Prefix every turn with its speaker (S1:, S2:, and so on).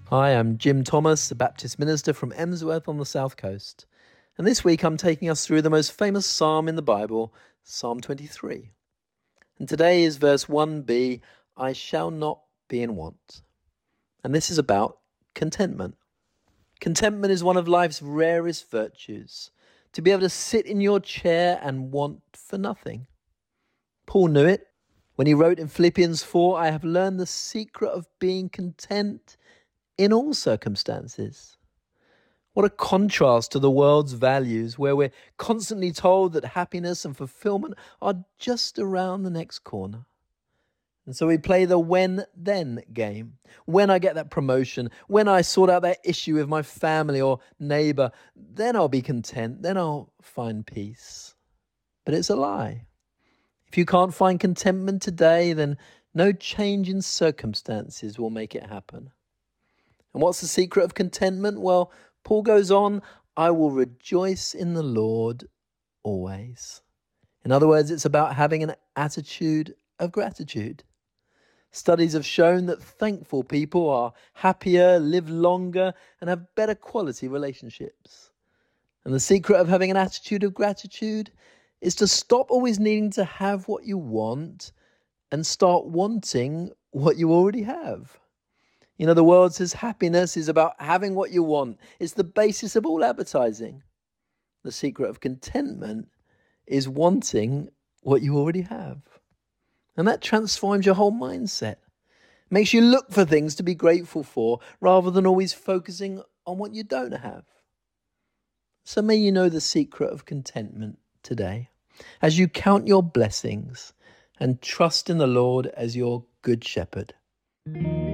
S1: Hi, I'm Jim Thomas, a Baptist minister from Emsworth on the South Coast. And this week I'm taking us through the most famous psalm in the Bible, Psalm 23. And today is verse 1b, I shall not be in want. And this is about contentment. Contentment is one of life's rarest virtues, to be able to sit in your chair and want for nothing. Paul knew it when he wrote in Philippians 4, I have learned the secret of being content in all circumstances. What a contrast to the world's values, where we're constantly told that happiness and fulfillment are just around the next corner. And so we play the when-then game. When I get that promotion, when I sort out that issue with my family or neighbor, then I'll be content, then I'll find peace. But it's a lie. If you can't find contentment today, then no change in circumstances will make it happen. And what's the secret of contentment? Well, Paul goes on, I will rejoice in the Lord always. In other words, it's about having an attitude of gratitude. Studies have shown that thankful people are happier, live longer, and have better quality relationships. And the secret of having an attitude of gratitude is to stop always needing to have what you want and start wanting what you already have. You know, the world says happiness is about having what you want. It's the basis of all advertising. The secret of contentment is wanting what you already have. And that transforms your whole mindset. Makes you look for things to be grateful for rather than always focusing on what you don't have. So may you know the secret of contentment today as you count your blessings and trust in the Lord as your good shepherd.